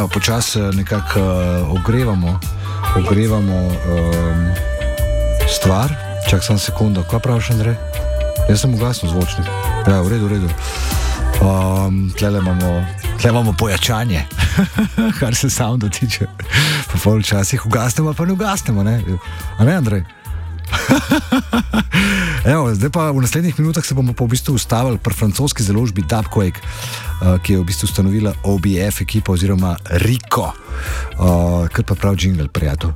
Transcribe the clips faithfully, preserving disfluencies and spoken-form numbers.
Evo, počasi nekako uh, ogrevamo, ogrevamo um, stvar. Čak sam sekundo, kaj praviš, Andrej? Jaz sem ugasnil zvočnik. Ja, v redu, v redu. Um, tlele imamo, tle imamo pojačanje, kar se sounda tiče. Po pol časih ugasnemo, pa ne ugasnemo, ne? A ne, Andrej? Evo, zdaj pa v naslednjih minutah se bomo pa v bistvu ustavili pri francoski založbi Dubquake, uh, ki je v bistvu ustanovila O B F ekipa oziroma Rico, uh, kar pa prav jingle, prijatelj.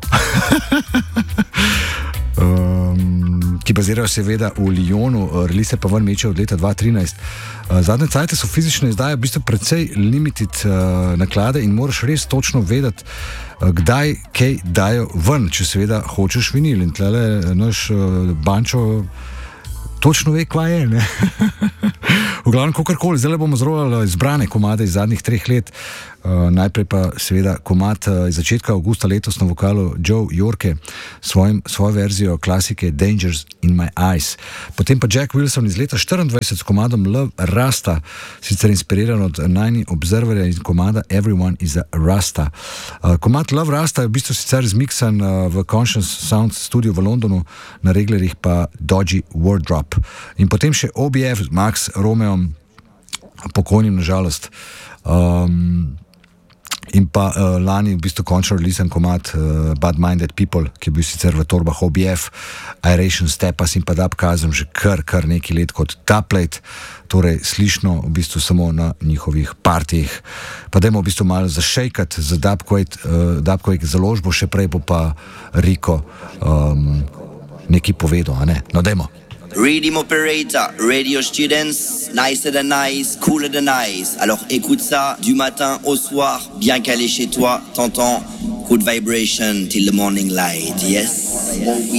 Um, ki bazirajo seveda v Lyonu, uh, release pa ven meče od leta dva tisoč trinajst. Uh, zadnje cajte so fizične izdaje v bistvu precej limited uh, naklade in moraš res točno vedeti, uh, kdaj kaj dajo ven, če seveda hočeš vinil. In tlele naš uh, Bančo točno ve, kva je, ne? V glavnem, kakorkoli, zdaj bomo zrolali izbrane komade iz zadnjih treh let. Uh, najprej pa seveda komad uh, iz začetka avgusta letos na vokalu Joe Yorke, svojim, svojo verzijo klasike Dangers in My Eyes. Potem pa Jack Wilson iz leta štiriindvajset s komadom Love Rasta, sicer inspiriran od Nine Observerja in komada Everyone is a Rasta. Uh, komad Love Rasta je v bistvu sicer zmiksan uh, v Conscious Sound studio v Londonu, na reglerjih pa Dodgy Wardrop. In potem še O B F z Max Romeom, pokojnim nažalost. Um, in pa uh, lani v bistvu končno releasen komad uh, Bad Minded People, ki je bil sicer v torbah O B F, Aeration Stepas in pa Dubkazem že kar, kar neki let kot Dubplate, torej slišno v bistvu samo na njihovih partijih. Pa dajmo v bistvu malo zašejkati za Dubquake, uh, Dubquake založbo, še prej bo pa Rico um, nekaj povedal, a ne? No, dajmo. Rhythm operator, radio students, nicer than nice, cooler than nice. Alors écoute ça du matin au soir, bien calé chez toi, t'entends good vibration till the morning light, yes?